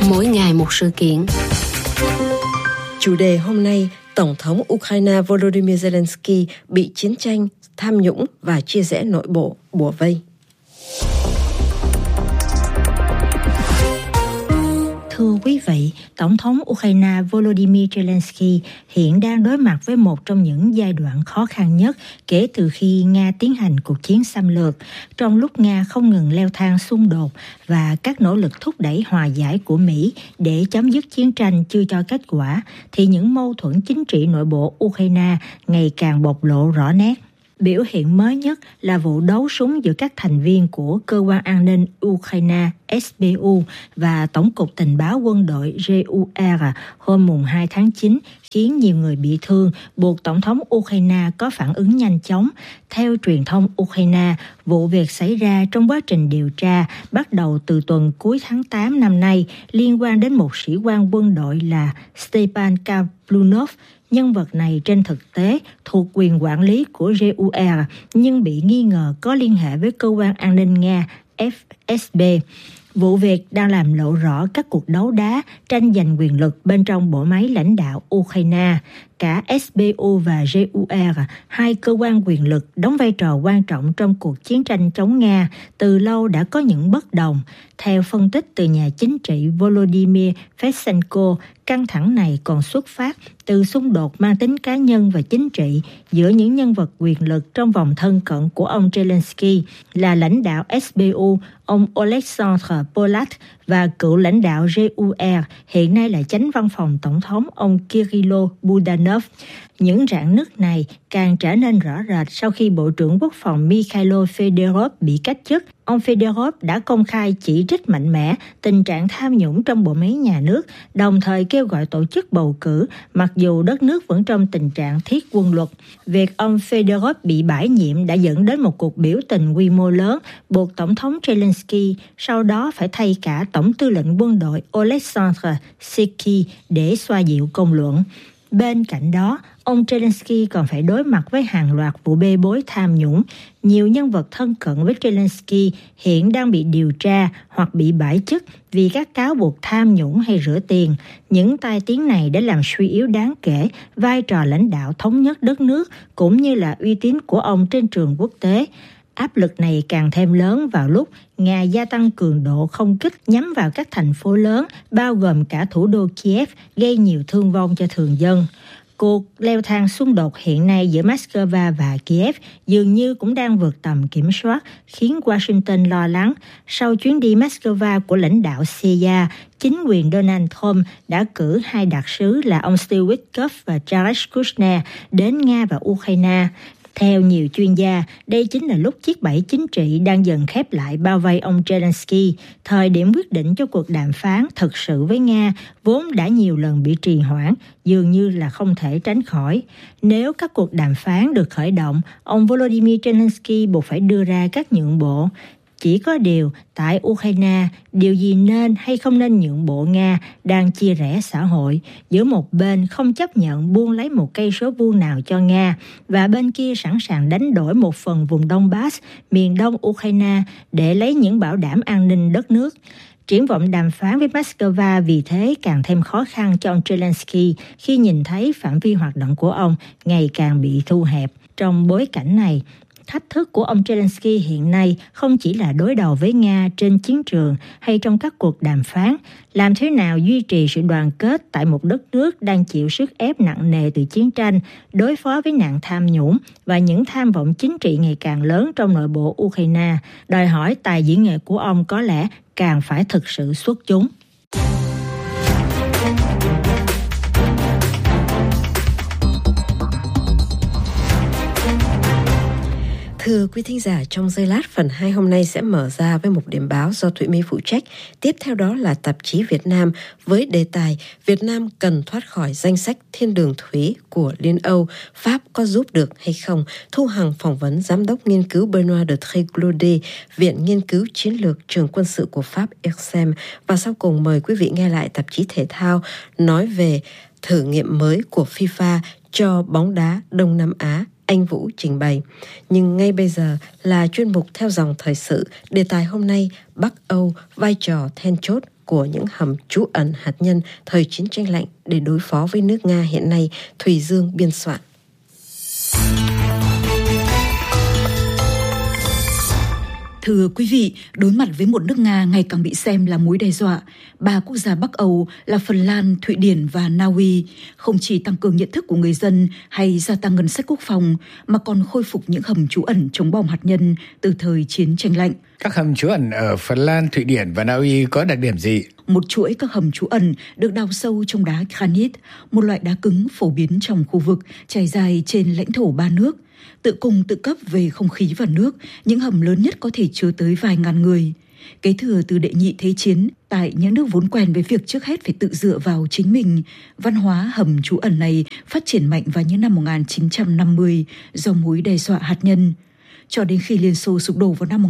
Mỗi ngày một sự kiện. Chủ đề hôm nay, Tổng thống Ukraine Volodymyr Zelensky bị chiến tranh, tham nhũng và chia rẽ nội bộ bủa vây. Thưa quý vị, Tổng thống Ukraine Volodymyr Zelensky hiện đang đối mặt với một trong những giai đoạn khó khăn nhất kể từ khi Nga tiến hành cuộc chiến xâm lược, trong lúc Nga không ngừng leo thang xung đột và các nỗ lực thúc đẩy hòa giải của Mỹ để chấm dứt chiến tranh chưa cho kết quả, thì những mâu thuẫn chính trị nội bộ Ukraine ngày càng bộc lộ rõ nét. Biểu hiện mới nhất là vụ đấu súng giữa các thành viên của Cơ quan An ninh Ukraine SBU và Tổng cục Tình báo Quân đội GUR hôm 2 tháng 9 khiến nhiều người bị thương, buộc Tổng thống Ukraine có phản ứng nhanh chóng. Theo truyền thông Ukraine, vụ việc xảy ra trong quá trình điều tra bắt đầu từ tuần cuối tháng 8 năm nay liên quan đến một sĩ quan quân đội là Stepan Kaplunov. Nhân vật này trên thực tế thuộc quyền quản lý của GUR nhưng bị nghi ngờ có liên hệ với cơ quan an ninh Nga FSB. Vụ việc đang làm lộ rõ các cuộc đấu đá tranh giành quyền lực bên trong bộ máy lãnh đạo Ukraine. Cả SBU và GUR, hai cơ quan quyền lực đóng vai trò quan trọng trong cuộc chiến tranh chống Nga, từ lâu đã có những bất đồng. Theo phân tích từ nhà chính trị Volodymyr Fesenko, căng thẳng này còn xuất phát từ xung đột mang tính cá nhân và chính trị giữa những nhân vật quyền lực trong vòng thân cận của ông Zelensky là lãnh đạo SBU, ông Oleksandr Polat, và cựu lãnh đạo GUR, hiện nay là chánh văn phòng tổng thống ông Kyrylo Budanov. Những rạn nứt này càng trở nên rõ rệt sau khi Bộ trưởng Quốc phòng Mikhailo Fedorov bị cách chức. Ông Fedorov đã công khai chỉ trích mạnh mẽ tình trạng tham nhũng trong bộ máy nhà nước, đồng thời kêu gọi tổ chức bầu cử, mặc dù đất nước vẫn trong tình trạng thiết quân luật. Việc ông Fedorov bị bãi nhiệm đã dẫn đến một cuộc biểu tình quy mô lớn, buộc Tổng thống Zelensky sau đó phải thay cả Tổng tư lệnh quân đội Oleksandr Syrsky để xoa dịu công luận. Bên cạnh đó, ông Zelensky còn phải đối mặt với hàng loạt vụ bê bối tham nhũng. Nhiều nhân vật thân cận với Zelensky hiện đang bị điều tra hoặc bị bãi chức vì các cáo buộc tham nhũng hay rửa tiền. Những tai tiếng này đã làm suy yếu đáng kể vai trò lãnh đạo thống nhất đất nước cũng như là uy tín của ông trên trường quốc tế. Áp lực này càng thêm lớn vào lúc Nga gia tăng cường độ không kích nhắm vào các thành phố lớn, bao gồm cả thủ đô Kiev, gây nhiều thương vong cho thường dân. Cuộc leo thang xung đột hiện nay giữa Moscow và Kiev dường như cũng đang vượt tầm kiểm soát, khiến Washington lo lắng. Sau chuyến đi Moscow của lãnh đạo CIA, chính quyền Donald Trump đã cử hai đặc sứ là ông Steve Witkoff và Jared Kushner đến Nga và Ukraine. Theo nhiều chuyên gia, đây chính là lúc chiếc bẫy chính trị đang dần khép lại bao vây ông Zelensky. Thời điểm quyết định cho cuộc đàm phán thực sự với Nga vốn đã nhiều lần bị trì hoãn, dường như là không thể tránh khỏi. Nếu các cuộc đàm phán được khởi động, ông Volodymyr Zelensky buộc phải đưa ra các nhượng bộ. Chỉ có điều, tại Ukraine, điều gì nên hay không nên nhượng bộ Nga đang chia rẽ xã hội, giữa một bên không chấp nhận buông lấy một cây số vuông nào cho Nga, và bên kia sẵn sàng đánh đổi một phần vùng Donbass, miền đông Ukraine, để lấy những bảo đảm an ninh đất nước. Triển vọng đàm phán với Moscow vì thế càng thêm khó khăn cho ông Zelensky khi nhìn thấy phạm vi hoạt động của ông ngày càng bị thu hẹp. Trong bối cảnh này, thách thức của ông Zelensky hiện nay không chỉ là đối đầu với Nga trên chiến trường hay trong các cuộc đàm phán, làm thế nào duy trì sự đoàn kết tại một đất nước đang chịu sức ép nặng nề từ chiến tranh, đối phó với nạn tham nhũng và những tham vọng chính trị ngày càng lớn trong nội bộ Ukraine, đòi hỏi tài diễn nghệ của ông có lẽ càng phải thực sự xuất chúng. Thưa quý thính giả, trong giây lát phần 2 hôm nay sẽ mở ra với một điểm báo do Thụy My phụ trách. Tiếp theo đó là tạp chí Việt Nam với đề tài Việt Nam cần thoát khỏi danh sách thiên đường thúy của Liên Âu, Pháp có giúp được hay không? Thu Hằng phỏng vấn Giám đốc nghiên cứu Benoît de Tréglaudet, Viện Nghiên cứu Chiến lược Trường Quân sự của Pháp IRSEM. Và sau cùng mời quý vị nghe lại tạp chí Thể thao nói về thử nghiệm mới của FIFA cho bóng đá Đông Nam Á. Anh Vũ trình bày. Nhưng ngay bây giờ là chuyên mục theo dòng thời sự. Đề tài hôm nay, Bắc Âu, vai trò then chốt của những hầm trú ẩn hạt nhân thời chiến tranh lạnh để đối phó với nước Nga hiện nay, Thùy Dương biên soạn. Thưa quý vị, đối mặt với một nước Nga ngày càng bị xem là mối đe dọa, 3 quốc gia Bắc Âu là Phần Lan, Thụy Điển và Na Uy không chỉ tăng cường nhận thức của người dân hay gia tăng ngân sách quốc phòng, mà còn khôi phục những hầm trú ẩn chống bom hạt nhân từ thời chiến tranh lạnh. Các hầm trú ẩn ở Phần Lan, Thụy Điển và Na Uy có đặc điểm gì? Một chuỗi các hầm trú ẩn được đào sâu trong đá granite, một loại đá cứng phổ biến trong khu vực, trải dài trên lãnh thổ 3 nước. Tự cung tự cấp về không khí và nước, những hầm lớn nhất có thể chứa tới vài ngàn người. Kế thừa từ đệ nhị thế chiến, tại những nước vốn quen với việc trước hết phải tự dựa vào chính mình, văn hóa hầm trú ẩn này phát triển mạnh vào những năm 1950 do mối đe dọa hạt nhân. Cho đến khi Liên Xô sụp đổ vào năm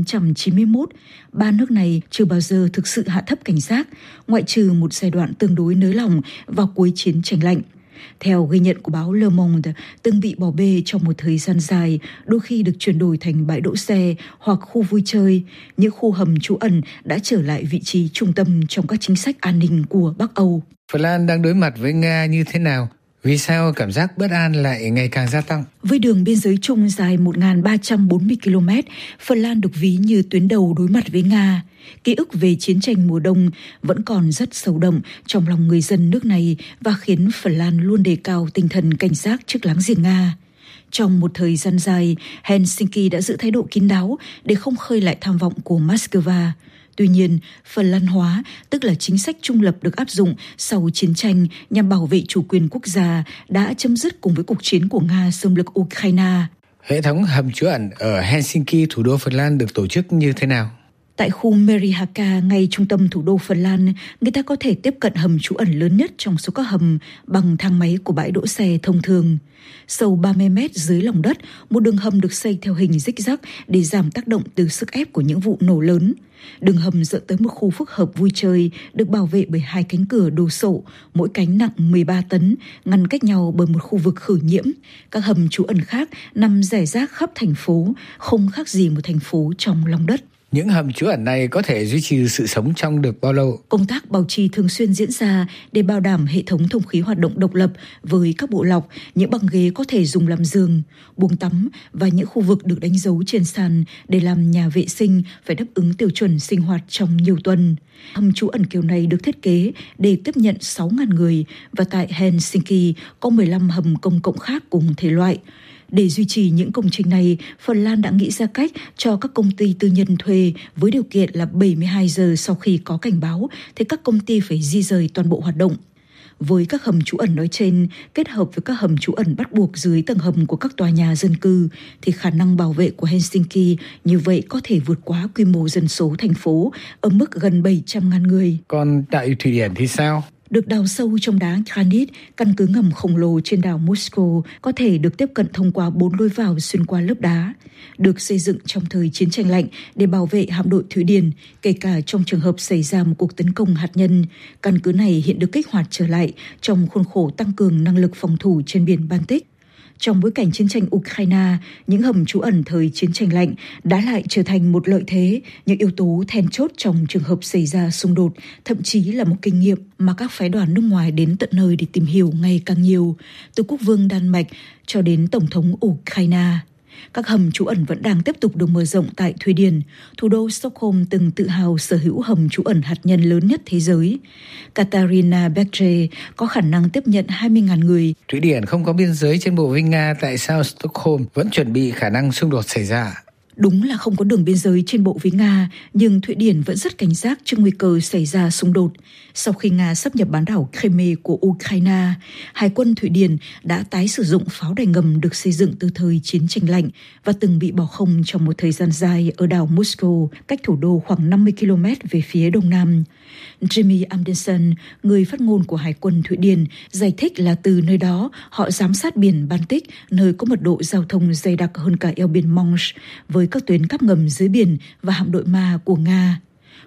1991, 3 nước này chưa bao giờ thực sự hạ thấp cảnh giác, ngoại trừ một giai đoạn tương đối nới lỏng vào cuối chiến tranh lạnh. Theo ghi nhận của báo Le Monde, từng bị bỏ bê trong một thời gian dài, đôi khi được chuyển đổi thành bãi đỗ xe hoặc khu vui chơi, những khu hầm trú ẩn đã trở lại vị trí trung tâm trong các chính sách an ninh của Bắc Âu. Phần Lan đang đối mặt với Nga như thế nào? Vì sao cảm giác bất an lại ngày càng gia tăng? Với đường biên giới chung dài 1.340 km, Phần Lan được ví như tuyến đầu đối mặt với Nga. Ký ức về chiến tranh mùa đông vẫn còn rất sâu đậm trong lòng người dân nước này và khiến Phần Lan luôn đề cao tinh thần cảnh giác trước láng giềng Nga. Trong một thời gian dài, Helsinki đã giữ thái độ kín đáo để không khơi lại tham vọng của Moscow. Tuy nhiên, Phần Lan hóa, tức là chính sách trung lập được áp dụng sau chiến tranh nhằm bảo vệ chủ quyền quốc gia, đã chấm dứt cùng với cuộc chiến của Nga xâm lược Ukraine. Hệ thống hầm trú ẩn ở Helsinki, thủ đô Phần Lan được tổ chức như thế nào? Tại khu Merihaka, ngay trung tâm thủ đô Phần Lan, người ta có thể tiếp cận hầm trú ẩn lớn nhất trong số các hầm bằng thang máy của bãi đỗ xe thông thường. Sâu 30 mét dưới lòng đất, một đường hầm được xây theo hình zigzag để giảm tác động từ sức ép của những vụ nổ lớn. Đường hầm dẫn tới một khu phức hợp vui chơi được bảo vệ bởi 2 cánh cửa đồ sộ, mỗi cánh nặng 13 tấn, ngăn cách nhau bởi một khu vực khử nhiễm. Các hầm trú ẩn khác nằm rải rác khắp thành phố, không khác gì một thành phố trong lòng đất. Những hầm trú ẩn này có thể duy trì sự sống trong được bao lâu? Công tác bảo trì thường xuyên diễn ra để bảo đảm hệ thống thông khí hoạt động độc lập với các bộ lọc, những băng ghế có thể dùng làm giường, buồng tắm và những khu vực được đánh dấu trên sàn để làm nhà vệ sinh phải đáp ứng tiêu chuẩn sinh hoạt trong nhiều tuần. Hầm trú ẩn kiểu này được thiết kế để tiếp nhận 6.000 người và tại Helsinki có 15 hầm công cộng khác cùng thể loại. Để duy trì những công trình này, Phần Lan đã nghĩ ra cách cho các công ty tư nhân thuê với điều kiện là 72 giờ sau khi có cảnh báo thì các công ty phải di rời toàn bộ hoạt động. Với các hầm trú ẩn nói trên, kết hợp với các hầm trú ẩn bắt buộc dưới tầng hầm của các tòa nhà dân cư, thì khả năng bảo vệ của Helsinki như vậy có thể vượt quá quy mô dân số thành phố ở mức gần 700.000 người. Còn tại Thụy Điển thì sao? Được đào sâu trong đá granite, căn cứ ngầm khổng lồ trên đảo Moscow có thể được tiếp cận thông qua 4 lối vào xuyên qua lớp đá. Được xây dựng trong thời chiến tranh lạnh để bảo vệ hạm đội Thụy Điển, kể cả trong trường hợp xảy ra một cuộc tấn công hạt nhân. Căn cứ này hiện được kích hoạt trở lại trong khuôn khổ tăng cường năng lực phòng thủ trên biển Baltic. Trong bối cảnh chiến tranh Ukraine, những hầm trú ẩn thời chiến tranh lạnh đã lại trở thành một lợi thế, những yếu tố then chốt trong trường hợp xảy ra xung đột, thậm chí là một kinh nghiệm mà các phái đoàn nước ngoài đến tận nơi để tìm hiểu ngày càng nhiều, từ quốc vương Đan Mạch cho đến tổng thống Ukraine. Các hầm trú ẩn vẫn đang tiếp tục được mở rộng tại Thụy Điển. Thủ đô Stockholm từng tự hào sở hữu hầm trú ẩn hạt nhân lớn nhất thế giới. Katarina Berger có khả năng tiếp nhận 20.000 người. Thụy Điển không có biên giới trên bộ với Nga, tại sao Stockholm vẫn chuẩn bị khả năng xung đột xảy ra? Đúng là không có đường biên giới trên bộ với Nga, nhưng Thụy Điển vẫn rất cảnh giác trước nguy cơ xảy ra xung đột. Sau khi Nga sáp nhập bán đảo Crimea của Ukraine, Hải quân Thụy Điển đã tái sử dụng pháo đài ngầm được xây dựng từ thời chiến tranh lạnh và từng bị bỏ không trong một thời gian dài ở đảo Moscow, cách thủ đô khoảng 50 km về phía đông nam. Jimmy Anderson, người phát ngôn của Hải quân Thụy Điển, giải thích là từ nơi đó họ giám sát biển Baltic, nơi có mật độ giao thông dày đặc hơn cả eo biển Manche, với các tuyến cáp ngầm dưới biển và hạm đội Ma của Nga.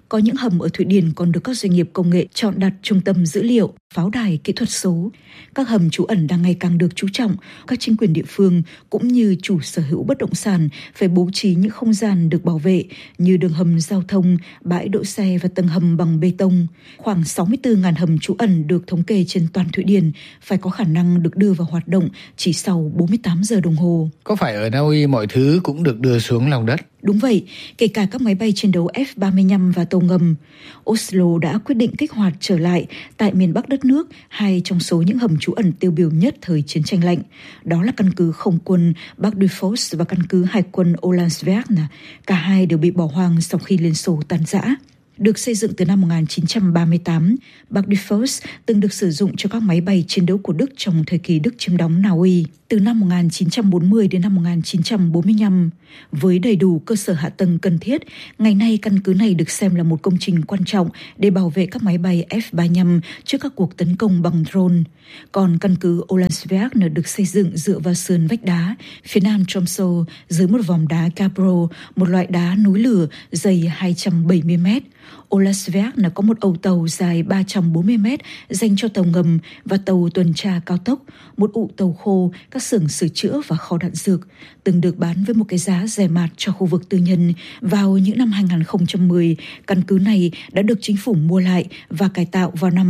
Có những hầm ở Thụy Điển còn được các doanh nghiệp công nghệ chọn đặt trung tâm dữ liệu, pháo đài kỹ thuật số. Các hầm trú ẩn đang ngày càng được chú trọng. Các chính quyền địa phương cũng như chủ sở hữu bất động sản phải bố trí những không gian được bảo vệ như đường hầm giao thông, bãi đỗ xe và tầng hầm bằng bê tông. Khoảng 64.000 hầm trú ẩn được thống kê trên toàn Thụy Điển phải có khả năng được đưa vào hoạt động chỉ sau 48 giờ đồng hồ. Có phải ở Na Uy mọi thứ cũng được đưa xuống lòng đất? Đúng vậy, kể cả các máy bay chiến đấu F-35 và tàu ngầm. Oslo đã quyết định kích hoạt trở lại tại miền Bắc đất nước hai trong số những hầm trú ẩn tiêu biểu nhất thời chiến tranh lạnh. Đó là căn cứ không quân Bardufoss và căn cứ hải quân Ålandsverken. Cả hai đều bị bỏ hoang sau khi Liên Xô tan rã. Được xây dựng từ năm 1938, Bardufoss từng được sử dụng cho các máy bay chiến đấu của Đức trong thời kỳ Đức chiếm đóng Na Uy, từ năm 1940 đến năm 1945. Với đầy đủ cơ sở hạ tầng cần thiết, ngày nay căn cứ này được xem là một công trình quan trọng để bảo vệ các máy bay F-35 trước các cuộc tấn công bằng drone. Còn căn cứ Ålandsverken được xây dựng dựa vào sườn vách đá, phía nam Tromsø, dưới một vòm đá Gabbro, một loại đá núi lửa dày 270 mét. Ålandsverken có một âu tàu dài 340 mét dành cho tàu ngầm và tàu tuần tra cao tốc, một ụ tàu khô, các xưởng sửa chữa và kho đạn dược, từng được bán với một cái giá rẻ mạt cho khu vực tư nhân. Vào những năm 2010, căn cứ này đã được chính phủ mua lại và cải tạo vào năm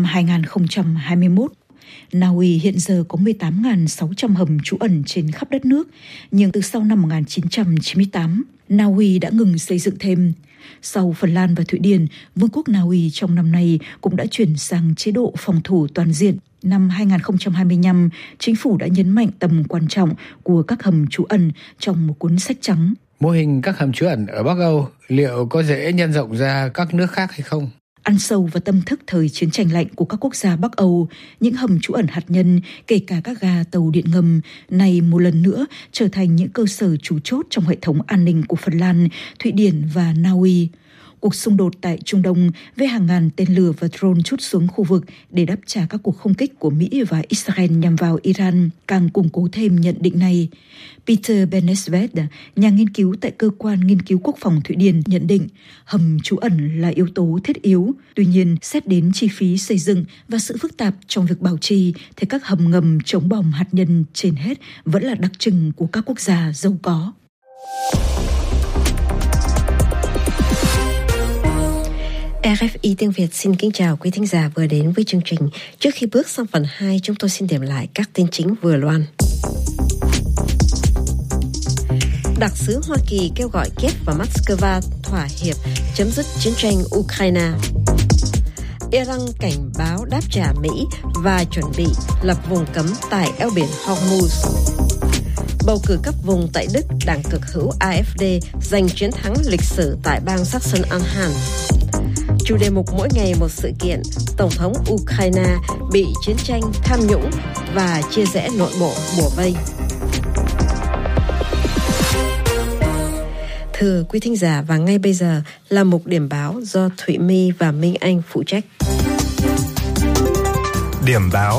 2021. Na Uy hiện giờ có 18.600 hầm trú ẩn trên khắp đất nước, nhưng từ sau năm 1998, Na Uy đã ngừng xây dựng thêm. Sau Phần Lan và Thụy Điển, Vương quốc Na Uy trong năm nay cũng đã chuyển sang chế độ phòng thủ toàn diện. Năm 2025, chính phủ đã nhấn mạnh tầm quan trọng của các hầm trú ẩn trong một cuốn sách trắng. Mô hình các hầm trú ẩn ở Bắc Âu liệu có dễ nhân rộng ra các nước khác hay không? Ăn sâu vào tâm thức thời chiến tranh lạnh của các quốc gia Bắc Âu, những hầm trú ẩn hạt nhân, kể cả các ga tàu điện ngầm, này một lần nữa trở thành những cơ sở chủ chốt trong hệ thống an ninh của Phần Lan, Thụy Điển và Na Uy. Cuộc xung đột tại Trung Đông với hàng ngàn tên lửa và drone trút xuống khu vực để đáp trả các cuộc không kích của Mỹ và Israel nhằm vào Iran càng củng cố thêm nhận định này. Peter Benesved, nhà nghiên cứu tại Cơ quan Nghiên cứu Quốc phòng Thụy Điển, nhận định hầm trú ẩn là yếu tố thiết yếu. Tuy nhiên, xét đến chi phí xây dựng và sự phức tạp trong việc bảo trì, thì các hầm ngầm chống bom hạt nhân trên hết vẫn là đặc trưng của các quốc gia giàu có. RFI tiếng Việt xin kính chào quý thính giả vừa đến với chương trình. Trước khi bước sang phần 2, chúng tôi xin điểm lại các tin chính vừa loan. Đặc sứ Hoa Kỳ kêu gọi Kiev và Moscow thỏa hiệp chấm dứt chiến tranh Ukraine. Iran cảnh báo đáp trả Mỹ và chuẩn bị lập vùng cấm tại eo biển Hormuz. Bầu cử cấp vùng tại Đức, đảng cực hữu AfD giành chiến thắng lịch sử tại bang Saxon-Anhalt. Chủ đề mục mỗi ngày một sự kiện, Tổng thống Ukraine bị chiến tranh, tham nhũng và chia rẽ nội bộ bủa vây. Thưa quý thính giả, và ngay bây giờ là mục điểm báo do Thụy My và Minh Anh phụ trách. Điểm báo.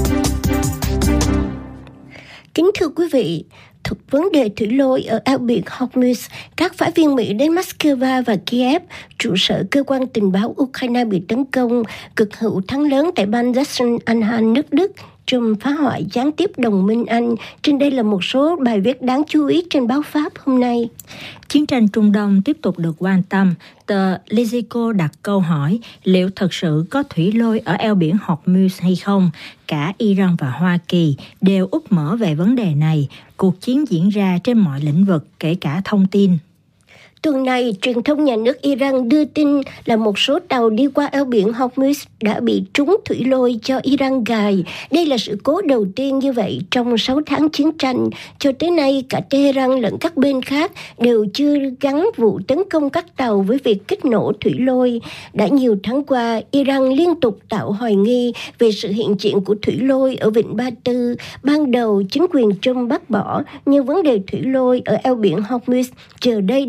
Kính thưa quý vị, thuộc vấn đề thủy lôi ở eo biển Hormuz, các phái viên Mỹ đến Moscow và Kiev, trụ sở cơ quan tình báo Ukraine bị tấn công, cực hữu thắng lớn tại bang Sachsen-Anhalt nước Đức, trùm phá hoại gián tiếp đồng minh Anh. Trên đây là một số bài viết đáng chú ý trên báo Pháp hôm nay. Chiến tranh Trung Đông tiếp tục được quan tâm. Tờ Politico đặt câu hỏi liệu thật sự có thủy lôi ở eo biển Hormuz hay không. Cả Iran và Hoa Kỳ đều úp mở về vấn đề này. Cuộc chiến diễn ra trên mọi lĩnh vực, kể cả thông tin. Tuần này, truyền thông nhà nước Iran đưa tin là một số tàu đi qua eo biển Hormuz đã bị trúng thủy lôi do Iran gài. Đây là sự cố đầu tiên như vậy trong 6 tháng chiến tranh. Cho tới nay, cả Tehran lẫn các bên khác đều chưa gắn vụ tấn công các tàu với việc kích nổ thủy lôi. Đã nhiều tháng qua, Iran liên tục tạo hoài nghi về sự hiện diện của thủy lôi ở vịnh Ba Tư. Ban đầu, chính quyền Trump bác bỏ, nhưng vấn đề thủy lôi ở eo biển Hormuz giờ đây đã trở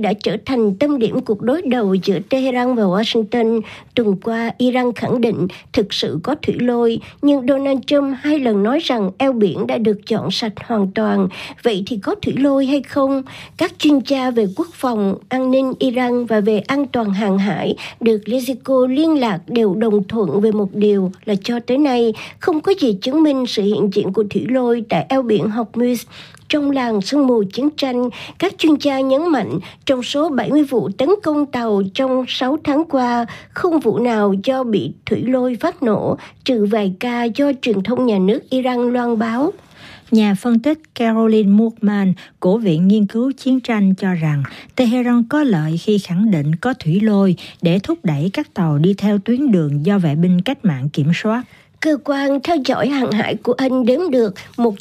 thành tâm điểm cuộc đối đầu giữa Tehran và Washington. Tuần qua, Iran khẳng định thực sự có thủy lôi, nhưng Donald Trump 2 lần nói rằng eo biển đã được dọn sạch hoàn toàn. Vậy thì có thủy lôi hay không? Các chuyên gia về quốc phòng, an ninh Iran và về an toàn hàng hải được Lezico liên lạc đều đồng thuận về một điều là cho tới nay không có gì chứng minh sự hiện diện của thủy lôi tại eo biển Hormuz. Trong làng sương mù chiến tranh, các chuyên gia nhấn mạnh trong số 70 vụ tấn công tàu trong 6 tháng qua, không vụ nào do bị thủy lôi phát nổ, trừ vài ca do truyền thông nhà nước Iran loan báo. Nhà phân tích Caroline Moorman của Viện Nghiên cứu Chiến tranh cho rằng Tehran có lợi khi khẳng định có thủy lôi để thúc đẩy các tàu đi theo tuyến đường do vệ binh cách mạng kiểm soát. Cơ quan theo dõi hàng hải của Anh đếm được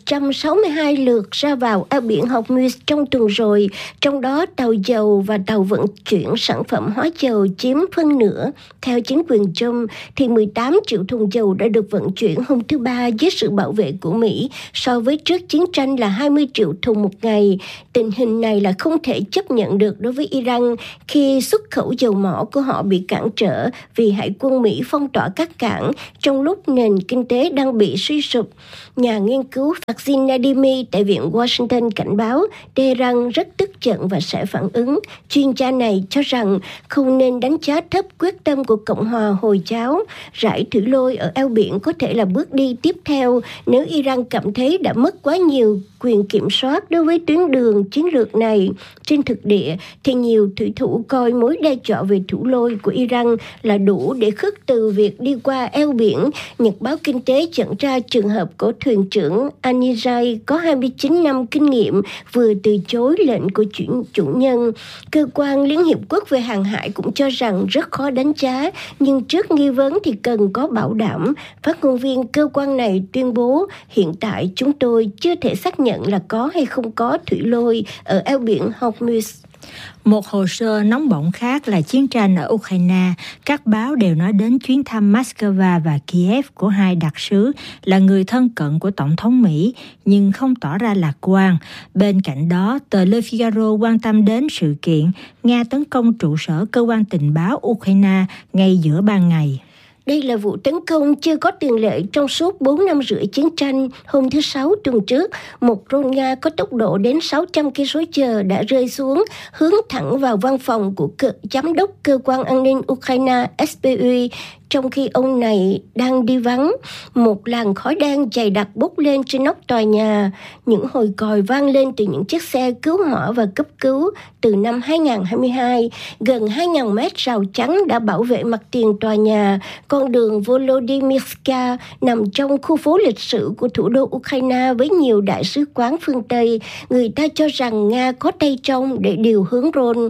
162 lượt ra vào eo biển Hormuz trong tuần rồi, trong đó tàu dầu và tàu vận chuyển sản phẩm hóa dầu chiếm phân nửa. Theo chính quyền Trump, thì 18 triệu thùng dầu đã được vận chuyển hôm thứ Ba dưới sự bảo vệ của Mỹ, so với trước chiến tranh là 20 triệu thùng một ngày. Tình hình này là không thể chấp nhận được đối với Iran khi xuất khẩu dầu mỏ của họ bị cản trở vì Hải quân Mỹ phong tỏa các cảng trong lúc nền kinh tế đang bị suy sụp. Nhà nghiên cứu Fazil Nadimi tại Viện Washington cảnh báo Tehran rất tức giận và sẽ phản ứng. Chuyên gia này cho rằng không nên đánh giá thấp quyết tâm của Cộng hòa Hồi giáo. Rải thủy lôi ở eo biển có thể là bước đi tiếp theo nếu Iran cảm thấy đã mất quá nhiều quyền kiểm soát đối với tuyến đường chiến lược này. Trên thực địa thì nhiều thủy thủ coi mối đe dọa về thủy lôi của Iran là đủ để khước từ việc đi qua eo biển. Nhật báo Kinh tế dẫn ra trường hợp của thuyền trưởng Anijay có 29 năm kinh nghiệm vừa từ chối lệnh của chủ nhân. Cơ quan Liên Hiệp Quốc về hàng hải cũng cho rằng rất khó đánh giá, nhưng trước nghi vấn thì cần có bảo đảm. Phát ngôn viên cơ quan này tuyên bố hiện tại chúng tôi chưa thể xác nhận là có hay không có thủy lôi ở eo biển Hormuz. Một hồ sơ nóng bỏng khác là chiến tranh ở Ukraine. Các báo đều nói đến chuyến thăm Moscow và Kiev của hai đặc sứ là người thân cận của Tổng thống Mỹ, nhưng không tỏ ra lạc quan. Bên cạnh đó, tờ Le Figaro quan tâm đến sự kiện Nga tấn công trụ sở cơ quan tình báo Ukraine ngay giữa ban ngày. Đây là vụ tấn công chưa có tiền lệ trong suốt 4 năm rưỡi chiến tranh. Hôm thứ Sáu tuần trước, một drone Nga có tốc độ đến 600 km/h đã rơi xuống, hướng thẳng vào văn phòng của giám đốc cơ quan an ninh Ukraine SBU. Trong khi ông này đang đi vắng, một làn khói đen dày đặc bốc lên trên nóc tòa nhà. Những hồi còi vang lên từ những chiếc xe cứu hỏa và cấp cứu. Từ năm 2022, gần 2.000 mét rào chắn đã bảo vệ mặt tiền tòa nhà. Con đường Volodymyrska nằm trong khu phố lịch sử của thủ đô Ukraine với nhiều đại sứ quán phương Tây. Người ta cho rằng Nga có tay trong để điều hướng drone.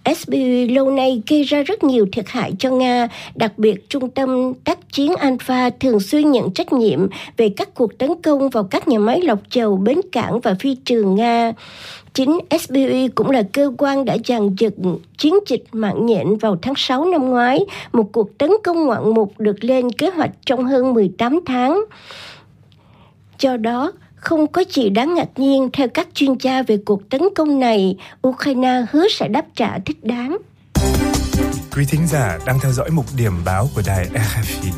SBU lâu nay gây ra rất nhiều thiệt hại cho Nga, đặc biệt Trung tâm tác chiến Alpha thường xuyên nhận trách nhiệm về các cuộc tấn công vào các nhà máy lọc dầu, bến cảng và phi trường Nga. Chính SBU cũng là cơ quan đã dàn dựng chiến dịch mạng nhện vào tháng 6 năm ngoái, một cuộc tấn công ngoạn mục được lên kế hoạch trong hơn 18 tháng. Do đó, không có gì đáng ngạc nhiên theo các chuyên gia về cuộc tấn công này. Ukraine hứa sẽ đáp trả thích đáng. Quý thính giả đang theo dõi mục điểm báo của đài RFI.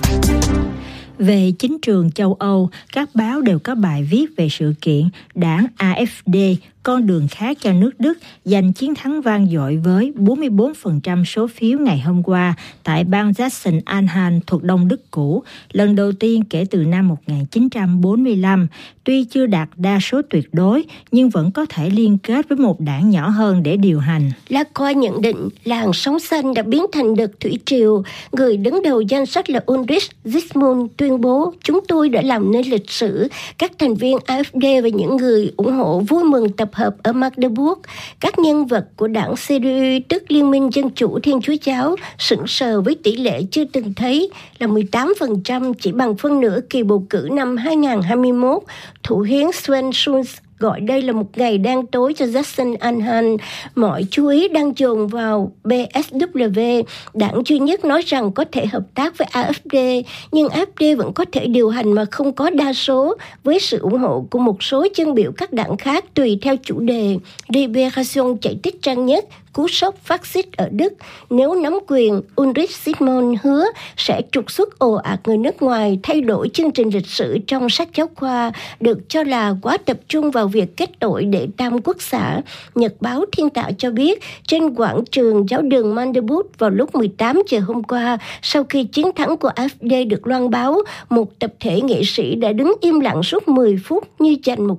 Về chính trường châu Âu, các báo đều có bài viết về sự kiện đảng AfD, con đường khác cho nước Đức, giành chiến thắng vang dội với 44% số phiếu ngày hôm qua tại bang Sachsen-Anhalt thuộc Đông Đức cũ, lần đầu tiên kể từ năm 1945. Tuy chưa đạt đa số tuyệt đối, nhưng vẫn có thể liên kết với một đảng nhỏ hơn để điều hành. La Croix nhận định làn sóng xanh đã biến thành đợt thủy triều. Người đứng đầu danh sách là Ulrich Zismund tuyên bố, chúng tôi đã làm nên lịch sử. Các thành viên AfD và những người ủng hộ vui mừng tập hợp ở Magdeburg. Các nhân vật của đảng CDU, tức Liên minh Dân chủ Thiên Chúa Giáo, sững sờ với tỷ lệ chưa từng thấy là 18%, chỉ bằng phân nửa kỳ bầu cử năm 2021. Thủ hiến Sven Schulz gọi đây là một ngày đen tối cho Sachsen-Anhalt. Mọi chú ý đang dồn vào BSW, đảng duy nhất nói rằng có thể hợp tác với AfD, nhưng AfD vẫn có thể điều hành mà không có đa số, với sự ủng hộ của một số chân biểu các đảng khác tùy theo chủ đề. Liberation chạy tích trang nhất cú sốc phát xít ở Đức. Nếu nắm quyền, Ulrich Zygmunt hứa sẽ trục xuất ồ ạt người nước ngoài, thay đổi chương trình lịch sử trong sách giáo khoa được cho là quá tập trung vào việc kết tội đệ tam quốc xã. Nhật báo Thiên Tạo cho biết, trên quảng trường giáo đường Magdeburg vào lúc 18 giờ hôm qua, sau khi chiến thắng của AfD được loan báo, một tập thể nghệ sĩ đã đứng im lặng suốt 10 phút như dành một